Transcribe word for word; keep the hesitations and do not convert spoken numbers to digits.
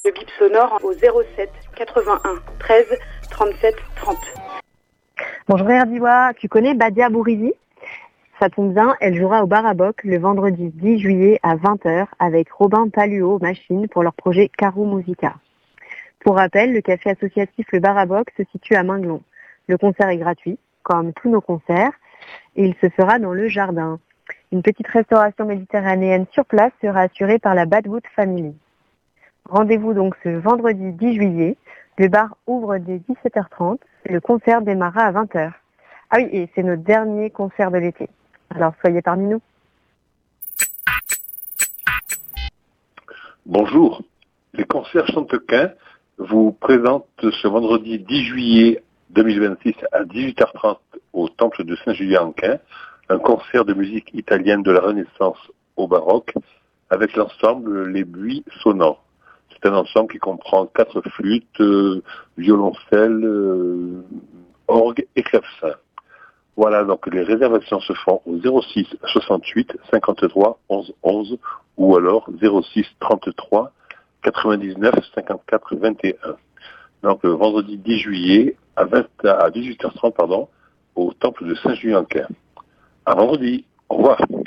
Le bip sonore au zéro sept quatre-vingt-un treize trente-sept trente. Bonjour Erdiwa, tu connais Badia Bourizi? Ça tombe bien, elle jouera au Bar à Boc le vendredi dix juillet à vingt heures avec Robin Paluo Machine pour leur projet Caro Musica. Pour rappel, le café associatif Le Bar à Boc se situe à Minglon. Le concert est gratuit, comme tous nos concerts, et il se fera dans le jardin. Une petite restauration méditerranéenne sur place sera assurée par la Badwood Family. Rendez-vous donc ce vendredi dix juillet. Le bar ouvre dès dix-sept heures trente. Le concert démarrera à vingt heures. Ah oui, et c'est notre dernier concert de l'été. Alors soyez parmi nous. Bonjour. Les concerts Chantequin vous présentent ce vendredi dix juillet deux mille vingt-six à dix-huit heures trente au Temple de Saint-Julien-en-Quin un concert de musique italienne de la Renaissance au baroque avec l'ensemble Les Buis Sonnants. C'est un ensemble qui comprend quatre flûtes, euh, violoncelle, euh, orgue et clavecin. Voilà, donc les réservations se font au zéro six soixante-huit cinquante-trois onze onze ou alors zéro six trente-trois quatre-vingt-dix-neuf cinquante-quatre vingt et un. Donc le vendredi dix juillet à, vingt, à dix-huit heures trente pardon, au Temple de Saint-Julien-en-Quin. À vendredi. Au revoir.